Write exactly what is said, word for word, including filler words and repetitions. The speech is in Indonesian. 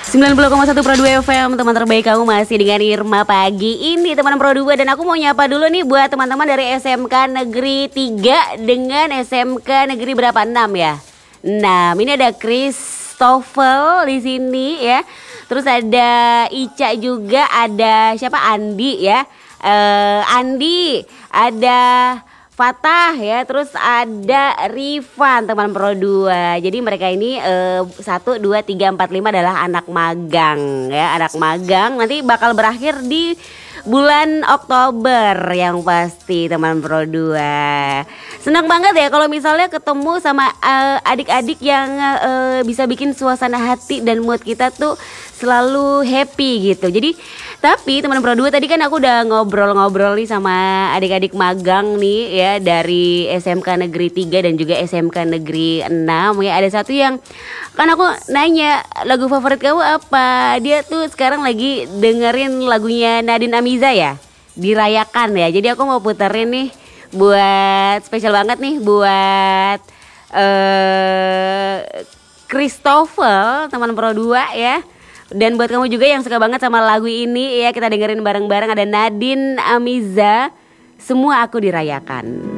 sembilan puluh koma satu Pro dua F M, teman terbaik kamu masih dengan Irma pagi ini teman Pro dua. Dan aku mau nyapa dulu nih buat teman-teman dari S M K Negeri tiga dengan S M K Negeri berapa? enam ya? enam. Ini ada Christopher di sini ya. Terus ada Ica juga, ada siapa? Andi ya. Uh, Andi, ada Fatah ya, terus ada Rifan teman Pro dua. Jadi mereka ini eh, satu, dua, tiga, empat, lima adalah anak magang ya. Anak magang nanti bakal berakhir di bulan Oktober yang pasti teman Pro dua. Senang banget ya kalau misalnya ketemu sama eh, adik-adik yang eh, bisa bikin suasana hati dan mood kita tuh selalu happy gitu. Jadi tapi teman Pro dua tadi kan aku udah ngobrol-ngobrol nih sama adik-adik magang nih ya, dari S M K Negeri tiga dan juga S M K Negeri enam ya. Ada satu yang kan aku nanya lagu favorit kamu apa. Dia tuh sekarang lagi dengerin lagunya Nadine Amiza ya, Dirayakan ya. Jadi aku mau puterin nih buat spesial banget nih buat uh, Christopher teman Pro dua ya. Dan buat kamu juga yang suka banget sama lagu ini ya, kita dengerin bareng-bareng. Ada Nadine Amiza, Semua Aku Dirayakan.